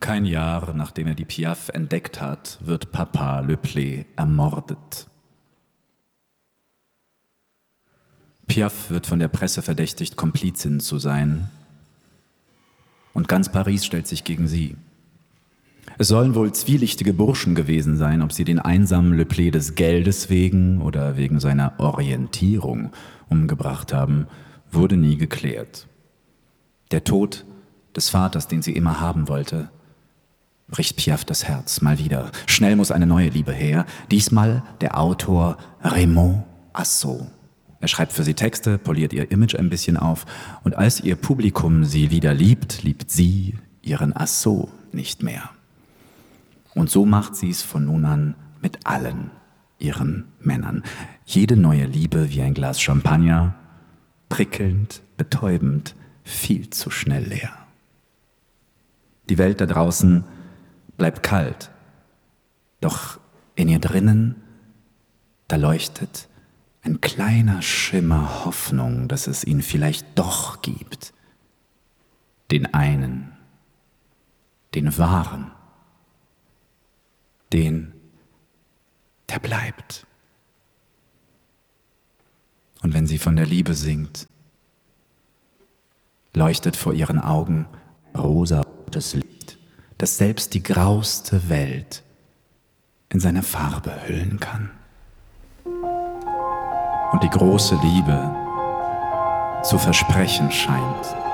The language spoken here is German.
Kein Jahr, nachdem er die Piaf entdeckt hat, wird Papa Le Play ermordet. Piaf wird von der Presse verdächtigt, Komplizin zu sein. Und ganz Paris stellt sich gegen sie. Es sollen wohl zwielichtige Burschen gewesen sein, ob sie den einsamen Le Play des Geldes wegen oder wegen seiner Orientierung umgebracht haben, wurde nie geklärt. Der Tod des Vaters, den sie immer haben wollte, bricht Piaf das Herz, mal wieder. Schnell muss eine neue Liebe her. Diesmal der Autor Raymond Asso. Er schreibt für sie Texte, poliert ihr Image ein bisschen auf. Und als ihr Publikum sie wieder liebt, liebt sie ihren Asso nicht mehr. Und so macht sie es von nun an mit allen ihren Männern. Jede neue Liebe wie ein Glas Champagner, prickelnd, betäubend, viel zu schnell leer. Die Welt da draußen bleibt kalt, doch in ihr drinnen, da leuchtet ein kleiner Schimmer Hoffnung, dass es ihn vielleicht doch gibt. Den einen, den wahren, den, der bleibt. Und wenn sie von der Liebe singt, leuchtet vor ihren Augen rosarotes Licht, das selbst die grauste Welt in seine Farbe hüllen kann. Und die große Liebe zu versprechen scheint,